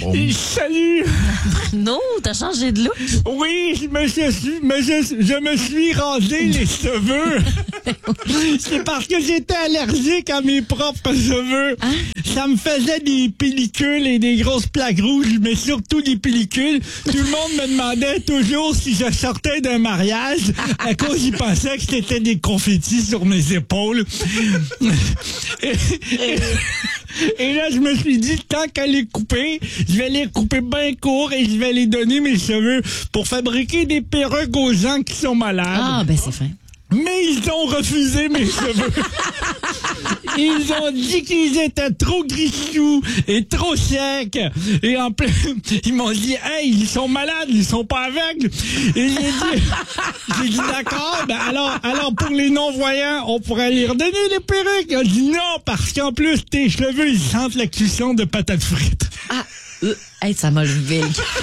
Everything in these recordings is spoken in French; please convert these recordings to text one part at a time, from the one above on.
Salut! Non, t'as changé de look? Oui, je me suis rasé les cheveux. C'est parce que j'étais allergique à mes propres cheveux. Hein? Ça me faisait des pellicules et des grosses plaques rouges, mais surtout des pellicules. Tout le monde me demandait toujours si je sortais d'un mariage à cause ils pensaient que c'était des confettis sur mes épaules. Et là, je me suis dit, tant qu'à les couper, je vais les couper bien court et je vais les donner mes cheveux pour fabriquer des perruques aux gens qui sont malades. Ah, ben c'est fin. Mais ils ont refusé mes cheveux. Ils ont dit qu'ils étaient trop grichous et trop secs. Et en plus, ils m'ont dit, hey, ils sont malades, ils sont pas aveugles. Et j'ai dit d'accord, ben alors pour les non-voyants, on pourrait les redonner les perruques. Il a dit non, parce qu'en plus, tes cheveux, ils sentent la cuisson de patates frites. Ah, hey, ça m'a levé.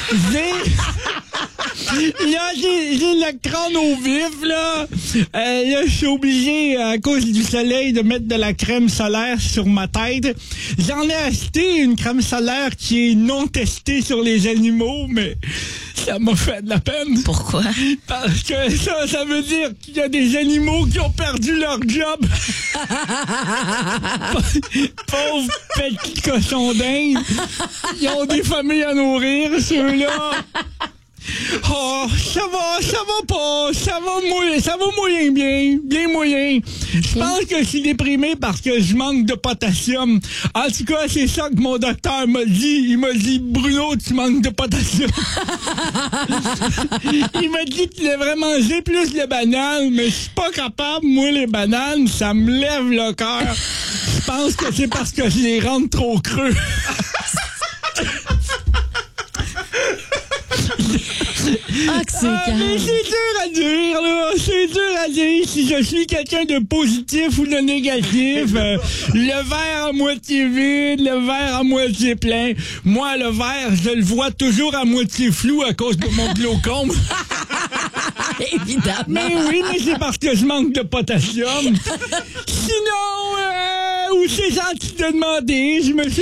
Là, j'ai le crâne au vif, là. Là, je suis obligé, à cause du soleil, de mettre de la crème solaire sur ma tête. J'en ai acheté une crème solaire qui est non testée sur les animaux, mais ça m'a fait de la peine. Pourquoi? Parce que ça veut dire qu'il y a des animaux qui ont perdu leur job. Pauvres petits cochons d'Inde. Ils ont des familles à nourrir, ceux-là. Oh, ça va moyen bien moyen. Je pense que je suis déprimé parce que je manque de potassium. En tout cas, c'est ça que mon docteur m'a dit. Il m'a dit, Bruno, tu manques de potassium. Il m'a dit que tu devrais manger plus de bananes, mais je suis pas capable. Moi, les bananes, ça me lève le cœur. Je pense que c'est parce que je les rends trop creux. Ah, que c'est mais c'est dur à dire, là. C'est dur à dire si je suis quelqu'un de positif ou de négatif. Le verre à moitié vide, le verre à moitié plein. Moi, le verre, je le vois toujours à moitié flou à cause de mon glaucome. Évidemment. Mais oui, mais c'est parce que je manque de potassium. Sinon, où c'est gentil de demander, je me suis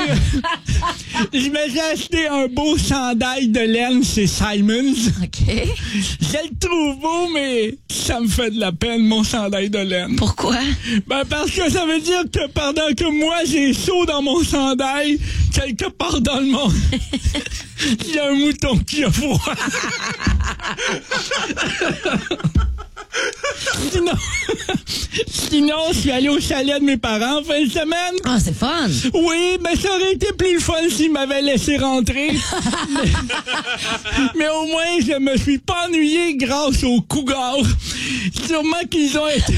acheté un beau chandail de laine chez Simons. OK. Je le trouve beau, mais ça me fait de la peine, mon chandail de laine. Pourquoi? Ben, parce que ça veut dire que pendant que moi, j'ai chaud dans mon chandail, quelque part dans le monde, il y a un mouton qui a froid. Sinon, je suis allé au chalet de mes parents en fin de semaine. Ah, c'est fun. Oui, mais ça aurait été plus fun s'ils m'avaient laissé rentrer. mais au moins, je me suis pas ennuyé grâce aux cougars. Sûrement qu'ils ont été...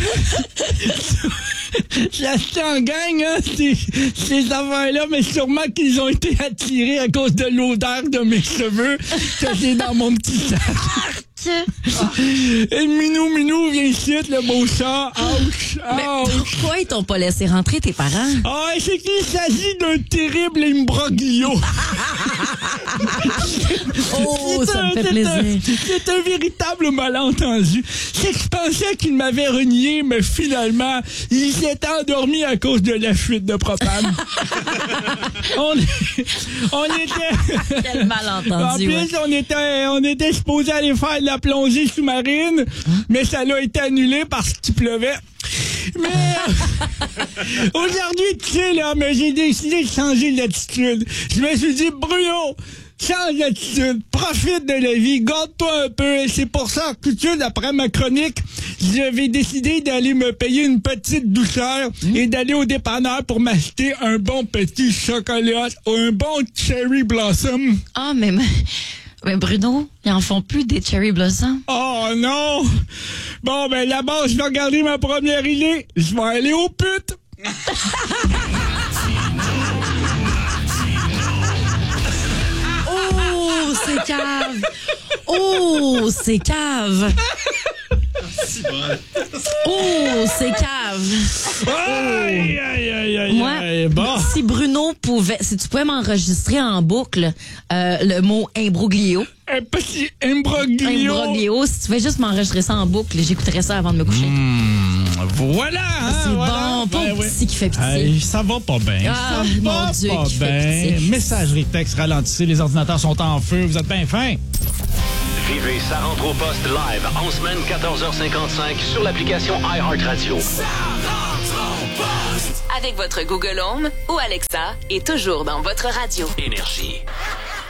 J'ai acheté en gang, hein, ces affaires-là, mais sûrement qu'ils ont été attirés à cause de l'odeur de mes cheveux que j'ai dans mon petit sac. Et Minou, viens ici, le beau chat. Ouch, Mais pourquoi ils t'ont pas laissé rentrer, tes parents? Ah, c'est qu'il s'agit d'un terrible imbroglio. Oh, ça me fait plaisir. C'est un véritable malentendu. C'est que je pensais qu'il m'avait renié, mais finalement, il s'est endormi à cause de la fuite de propane. on était... Quel malentendu. En plus, on était supposé aller faire de la plongée sous-marine, mais ça l'a été annulé parce qu'il pleuvait. Mais aujourd'hui, tu sais, là, mais j'ai décidé de changer d'attitude. Je me suis dit, Bruno, change d'attitude, profite de la vie, garde-toi un peu. Et c'est pour ça que tout de suite, après ma chronique, j'avais décidé d'aller me payer une petite douceur et d'aller au dépanneur pour m'acheter un bon petit chocolat ou un bon cherry blossom. Ah, mais Bruno, ils en font plus des cherry blossoms. Oh non! Bon, ben là-bas, je vais regarder ma première idée. Je vais aller aux putes. Oh, c'est cave! Oh, c'est cave! Oh, c'est cave. Aïe, aïe, aïe, aïe, Moi, aïe. Bon. si Bruno pouvait, si tu pouvais m'enregistrer en boucle le mot imbroglio. Un petit imbroglio. Si tu pouvais juste m'enregistrer ça en boucle, j'écouterais ça avant de me coucher. Voilà, hein, C'est voilà. bon, pas Ben oui. petit qui fait pitié. Hey, ça va pas bien. Ah, ça mon va Dieu, pas qui fait bien. pitié. Messagerie texte ralentissez, les ordinateurs sont en feu, vous êtes bien fins. Vivez Ça rentre au poste live en semaine 14h55 sur l'application iHeartRadio. Avec votre Google Home ou Alexa et toujours dans votre radio. Énergie.